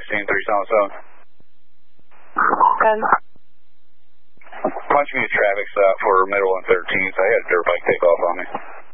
16, 377. Good. Why don't you give me a traffic stop for middle and 13th? I had a dirt bike take off on me.